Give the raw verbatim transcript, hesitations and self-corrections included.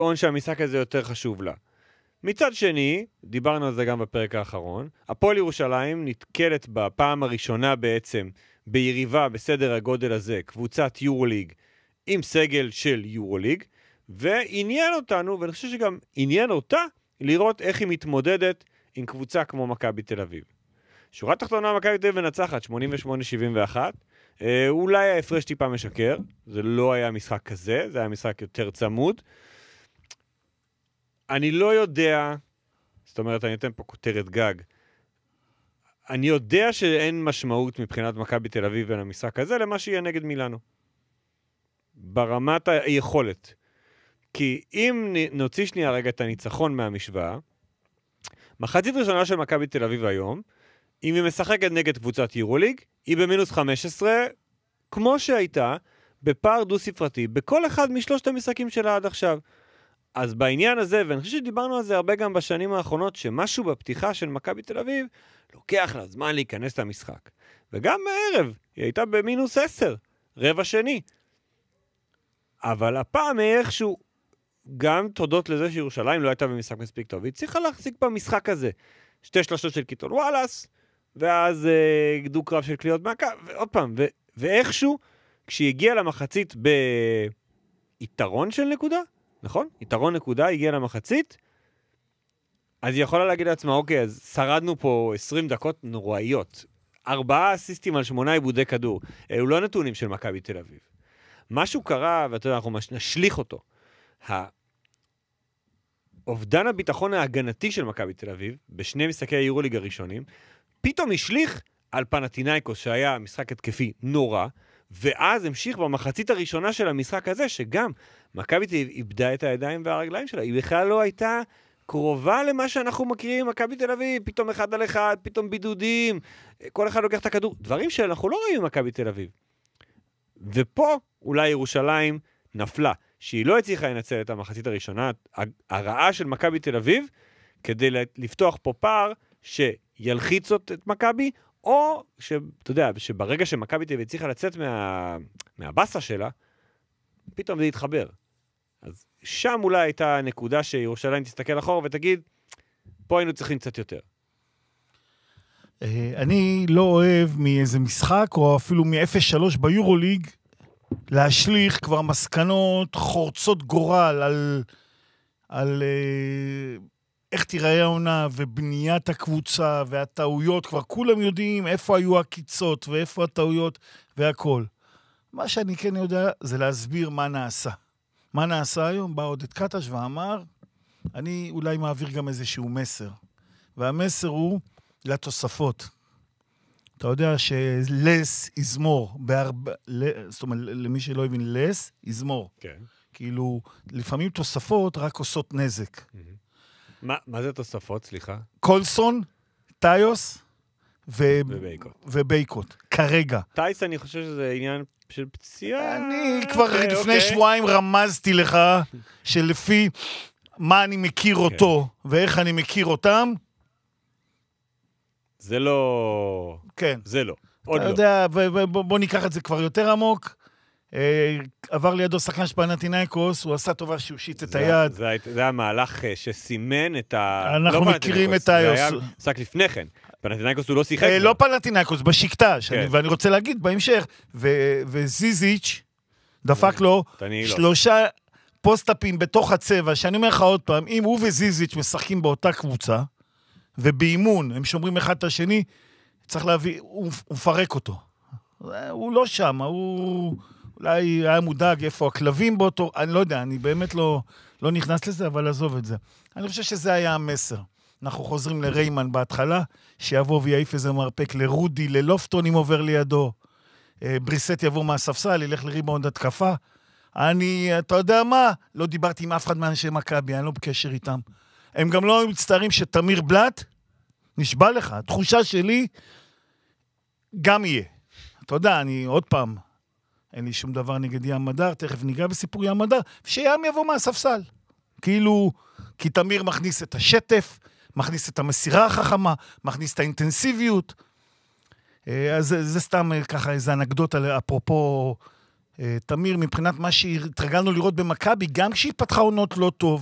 או שהמשחק הזה יותר חשוב לה. מצד שני, דיברנו על זה גם בפרק האחרון, הפועל ירושלים נתקלת בפעם הראשונה בעצם ביריבה בסדר הגודל הזה, קבוצת יורוליג עם סגל של יורוליג, ועניין אותנו, ואני חושב שגם עניין אותה, לראות איך היא מתמודדת עם קבוצה כמו מכבי תל אביב. שורה תחתונה, מכבי תל אביב מנצחת שמונים ושמונה שבעים ואחת, אה, אולי ההפרש טיפה משקר, זה לא היה משחק כזה, זה היה משחק יותר צמוד. אני לא יודע, זאת אומרת, אני אתן פה כותרת גג, אני יודע שאין משמעות מבחינת מכבי תל אביב בין המשחק הזה למה שיהיה נגד מילאנו. ברמת היכולת. כי אם נוציא שנייה רגע את הניצחון מהמשוואה, מחצית ראשונה של מכבי תל אביב היום, אם היא משחקת נגד קבוצת יורוליג, היא במינוס חמש עשרה, כמו שהייתה, בפער דו-ספרתי, בכל אחד משלושת המשחקים שלה עד עכשיו. אז בעניין הזה, ואני חושב שדיברנו על זה הרבה גם בשנים האחרונות, שמשהו בפתיחה של מכבי תל אביב, לוקח לה זמן להיכנס למשחק. וגם בערב, היא הייתה במינוס עשר, רבע שני. אבל הפעם איכשהו, גם תודות לזה שירושלים לא הייתה במשחק מספיק טוב, היא צריכה להחזיק במשחק הזה. שתי שלשות של קיטון וואלאס, ואז אה, דו קרב של קליעות מהקו, ועוד פעם, ו- ואיכשהו, כשהיא הגיעה למחצית ביתרון של נקודה, נכון? יתרון נקודה, הגיעה למחצית, אז היא יכולה להגיד לעצמה, אוקיי, אז שרדנו פה עשרים דקות נוראיות, ארבעה אסיסטים על שמונה עיבודי כדור, אלו לא נתונים של מכבי תל אביב. משהו קרה, ואתה יודע, אנחנו נשליך אותו. האובדן הביטחון ההגנתי של מכבי תל אביב, בשני משחקי היורוליג הראשונים, פתאום השליך על פנתינייקוס, שהיה משחק התקפי נורא, ואז המשיך במחצית הראשונה של המשחק הזה, שגם מכבי תל אביב איבדה את הידיים והרגליים שלה, היא בכלל לא הייתה קרובה למה שאנחנו מכירים, מכבי תל אביב, פתאום אחד על אחד, פתאום בידודים, כל אחד לוקח את הכדור, דברים שאנחנו לא רואים במכבי תל אביב. ופה אולי ירושלים נפלה, שהיא לא הצליחה לנצל את המחצית הראשונה, הרעה של מכבי תל אביב, כדי לפתוח פה פער שילחיצות את מכבי, או שאתה יודע, שברגע שמכבי תל אביב הצליחה לצאת מה, מהבסה שלה, פתאום זה יתחבר. אז שם אולי הייתה נקודה שירושלים תסתכל אחורה ותגיד, פה היינו צריכים קצת יותר. אני לא אוהב מאיזה משחק, או אפילו מ-אפס שלוש ביורוליג, להשליך כבר מסקנות חורצות גורל על, על איך תיראה העונה ובניית הקבוצה והטעויות. כבר כולם יודעים איפה היו הקיצות ואיפה הטעויות והכל. מה שאני כן יודע זה להסביר מה נעשה. מה נעשה היום? בא עודד קטש ואמר, אני אולי מעביר גם איזשהו מסר. והמסר הוא לתוספות. אתה יודע שלס יזמור, בהרבה, זאת אומרת, למי שלא הבין, לס יזמור. כן. כאילו, לפעמים תוספות רק עושות נזק. מה, מה זה תוספות, סליחה? קולסון, טיוס ו... ובייקוט. ובייקוט, כרגע. טייס, אני חושב שזה עניין של פציעה. אני כבר לפני שבועיים רמזתי לך, שלפי מה אני מכיר אותו, ואיך אני מכיר אותם, זה לא... כן. זה לא. עוד אתה לא. יודע, בוא ניקח את זה כבר יותר עמוק. עבר לידו שחקן של פנתינייקוס, הוא עשה טובה שהוא שיט את היד. זה המהלך שסימן את ה... אנחנו מכירים את היוס. זה היה שק לפני כן. פנתינייקוס הוא לא שיחק. לא פנתינייקוס, בשקטש. ואני רוצה להגיד בהמשך, וזיזיץ' דפק לו שלושה פוסט-אפים בתוך הצבע, שאני אומר לך עוד פעם, אם הוא וזיזיץ' משחקים באותה קבוצה, ובאימון, הם שומרים אחד את השני, צריך להביא, הוא, הוא מפרק אותו. הוא לא שם, הוא אולי היה מודאג איפה הכלבים באותו, אני לא יודע, אני באמת לא, לא נכנס לזה, אבל עזוב את זה. אני חושב שזה היה המסר. אנחנו חוזרים לריימן בהתחלה, שיבוא ויעיף איזה מרפק לרודי, ללופטון אם עובר לידו. בריסט יבוא מהספסל, ילך לריבאונד התקפה. אני, אתה יודע מה? לא דיברתי עם אף אחד מאנשי מכבי, אני לא בקשר איתם. הם גם לא מצטערים שתמיר בלט, נשבע לך, התחושה שלי גם יהיה. אתה יודע, אני עוד פעם, אין לי שום דבר נגד ים מדר, תכף ניגע בסיפור ים מדר, ושים יבוא מהספסל. כאילו, כי תמיר מכניס את השטף, מכניס את המסירה החכמה, מכניס את האינטנסיביות. אז זה, זה סתם ככה איזה אנקדוטה, אפרופו תמיר, מבחינת מה שהתרגלנו לראות במכבי, גם כשהיא פתחה עונות לא טוב,